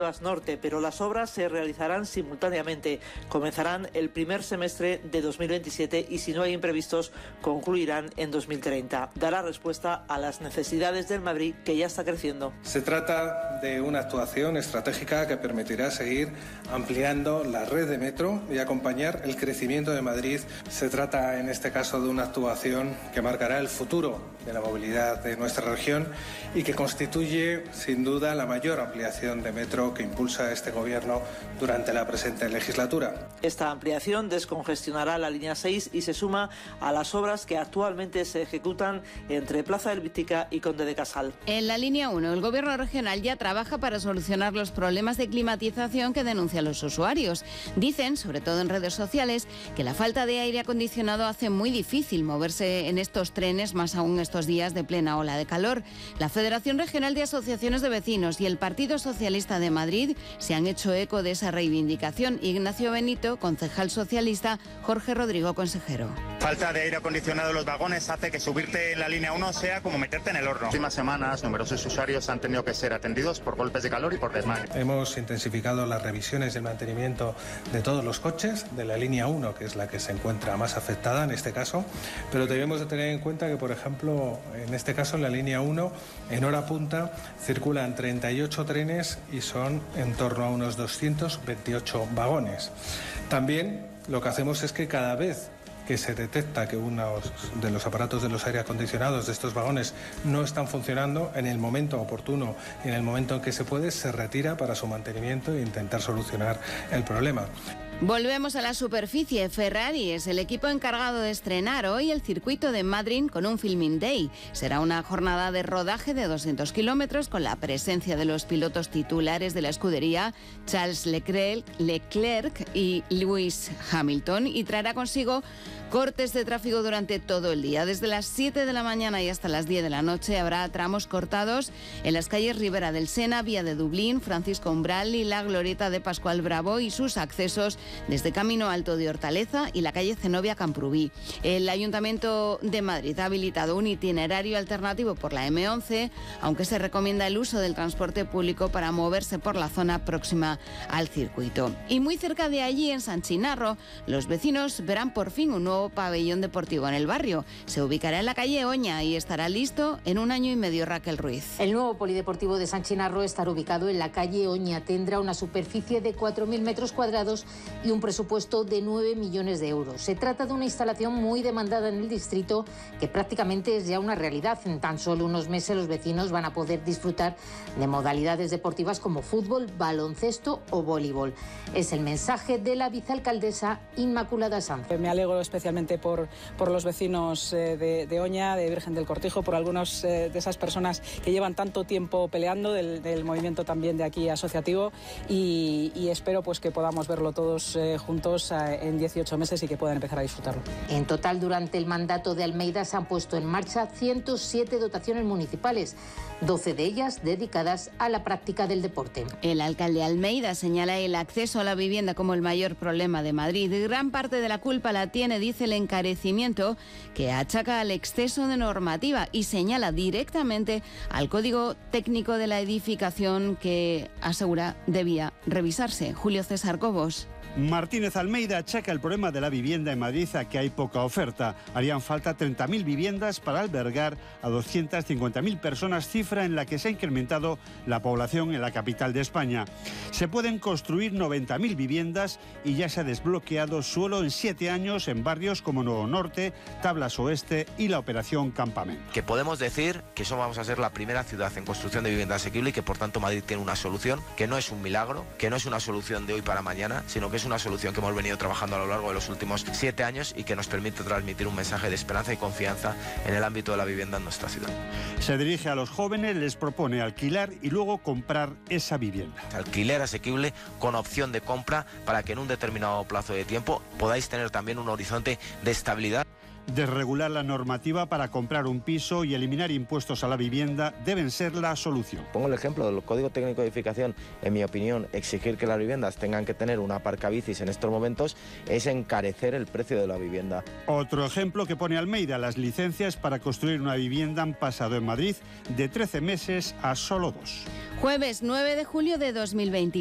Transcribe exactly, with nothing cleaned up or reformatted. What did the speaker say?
Norte, pero las obras se realizarán simultáneamente. Comenzarán el primer semestre de dos mil veintisiete y, si no hay imprevistos, concluirán en dos mil treinta. Dará respuesta a las necesidades del Madrid, que ya está creciendo. Se trata de una actuación estratégica que permitirá seguir ampliando la red de metro y acompañar el crecimiento de Madrid. Se trata, en este caso, de una actuación que marcará el futuro de la movilidad de nuestra región y que constituye, sin duda, la mayor ampliación de metro que impulsa este Gobierno durante la presente legislatura. Esta ampliación descongestionará la línea seis y se suma a las obras que actualmente se ejecutan entre Plaza del Vítica y Conde de Casal. En la línea uno, el Gobierno regional ya trabaja para solucionar los problemas de climatización que denuncian los usuarios. Dicen, sobre todo en redes sociales, que la falta de aire acondicionado hace muy difícil moverse en estos trenes, más aún estos días de plena ola de calor. La Federación Regional de Asociaciones de Vecinos y el Partido Socialista de Madrid se han hecho eco de esa reivindicación. Ignacio Benito, concejal socialista, Jorge Rodrigo, consejero. Falta de aire acondicionado en los vagones hace que subirte en la línea uno sea como meterte en el horno. En las últimas semanas, numerosos usuarios han tenido que ser atendidos por golpes de calor y por desmayo. Hemos intensificado las revisiones y el mantenimiento de todos los coches de la línea uno, que es la que se encuentra más afectada en este caso, pero debemos de tener en cuenta que, por ejemplo, en este caso en la línea uno, en hora punta, circulan treinta y ocho trenes y son en torno a unos doscientos veintiocho vagones. También lo que hacemos es que cada vez que se detecta que uno de los aparatos de los aire acondicionados de estos vagones no están funcionando, en el momento oportuno y en el momento en que se puede, se retira para su mantenimiento e intentar solucionar el problema. Volvemos a la superficie. Ferrari es el equipo encargado de estrenar hoy el circuito de Madrid con un Filming Day. Será una jornada de rodaje de doscientos kilómetros con la presencia de los pilotos titulares de la escudería, Charles Leclerc, Leclerc y Lewis Hamilton, y traerá consigo cortes de tráfico durante todo el día. Desde las siete de la mañana y hasta las diez de la noche habrá tramos cortados en las calles Ribera del Sena, Vía de Dublín, Francisco Umbral y la Glorieta de Pascual Bravo, y sus accesos desde Camino Alto de Hortaleza y la calle Zenobia Camprubí. El Ayuntamiento de Madrid ha habilitado un itinerario alternativo por la eme once, aunque se recomienda el uso del transporte público para moverse por la zona próxima al circuito. Y muy cerca de allí, en San Chinarro, los vecinos verán por fin un nuevo pabellón deportivo en el barrio. Se ubicará en la calle Oña y estará listo en un año y medio. Raquel Ruiz. El nuevo polideportivo de San Chinarro estará ubicado en la calle Oña. Tendrá una superficie de cuatro mil metros cuadrados y un presupuesto de nueve millones de euros. Se trata de una instalación muy demandada en el distrito, que prácticamente es ya una realidad. En tan solo unos meses los vecinos van a poder disfrutar de modalidades deportivas como fútbol, baloncesto o voleibol. Es el mensaje de la vicealcaldesa Inmaculada Sanz. Me alegro especialmente por, por los vecinos eh, de, de Oña, de Virgen del Cortijo, por algunas eh, de esas personas que llevan tanto tiempo peleando, del, del movimiento también de aquí asociativo, y, y espero pues que podamos verlo todos eh, juntos eh, en dieciocho meses y que puedan empezar a disfrutarlo. En total, durante el mandato de Almeida se han puesto en marcha ciento siete dotaciones municipales, doce de ellas dedicadas a la práctica del deporte. El alcalde Almeida señala el acceso a la vivienda como el mayor problema de Madrid. Gran parte de la culpa la tiene, dice, el encarecimiento que achaca al exceso de normativa, y señala directamente al Código Técnico de la Edificación, que asegura debía revisarse. Julio César Cobos. Martínez Almeida achaca el problema de la vivienda en Madrid a que hay poca oferta. Harían falta treinta mil viviendas para albergar a doscientas cincuenta mil personas, cifra en la que se ha incrementado la población en la capital de España. Se pueden construir noventa mil viviendas y ya se ha desbloqueado suelo en siete años en barrios como Nuevo Norte, Tablas Oeste y la Operación Campamento. Que podemos decir que somos, vamos a ser la primera ciudad en construcción de vivienda asequible, y que por tanto Madrid tiene una solución, que no es un milagro, que no es una solución de hoy para mañana, sino que es una solución que hemos venido trabajando a lo largo de los últimos siete años y que nos permite transmitir un mensaje de esperanza y confianza en el ámbito de la vivienda en nuestra ciudad. Se dirige a los jóvenes, les propone alquilar y luego comprar esa vivienda. Alquiler asequible con opción de compra, para que en un determinado plazo de tiempo podáis tener también un horizonte de estabilidad. Desregular la normativa para comprar un piso y eliminar impuestos a la vivienda deben ser la solución. Pongo el ejemplo del Código Técnico de Edificación. En mi opinión, exigir que las viviendas tengan que tener una aparcabicis en estos momentos es encarecer el precio de la vivienda. Otro ejemplo que pone Almeida: las licencias para construir una vivienda han pasado en Madrid de trece meses a solo dos. Jueves nueve de julio de dos mil veinte.